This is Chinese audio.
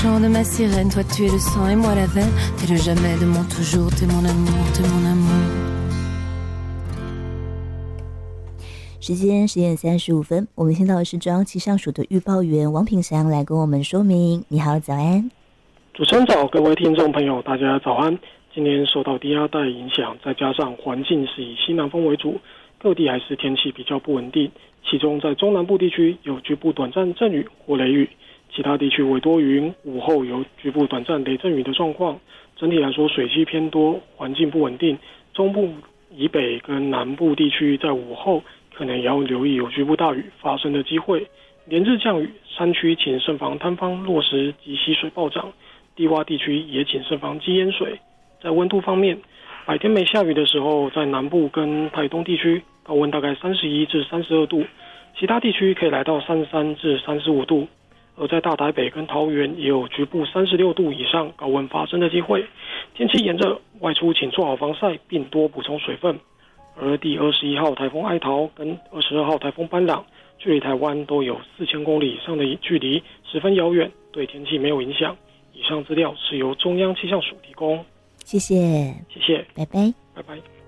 Chant de ma sirène, toi tu es le sang et moi la veine. T'es le jamais de mon toujours, t'es mon amour, t'es mon amour。 时间10:35，我们听到的是中央气象署的预报员王品祥来跟我们说明。你好，早安。 主持人早，各位听众朋友，大家早安。今天受到低压带影响，再加上环境是以西南风为主，各地还是天气比较不稳定。其中在中南部地区有局部短暂阵雨或雷雨，其他地区为多云，午后有局部短暂雷阵雨的状况。整体来说水汽偏多，环境不稳定。中部以北跟南部地区在午后可能也要留意有局部大雨发生的机会。连日降雨，山区请慎防坍方落石及溪水暴涨，低洼地区也请慎防积淹水。在温度方面，白天没下雨的时候，在南部跟台东地区高温大概31至32度，其他地区可以来到33至35度。而在大台北跟桃园也有局部36度以上高温发生的机会。天气炎热，外出请做好防晒，并多补充水分。而第21号台风艾桃跟22号台风班朗距离台湾都有4000公里以上的距离，十分遥远，对天气没有影响。以上资料是由中央气象署提供。 谢谢， 谢谢， 拜拜， 拜拜。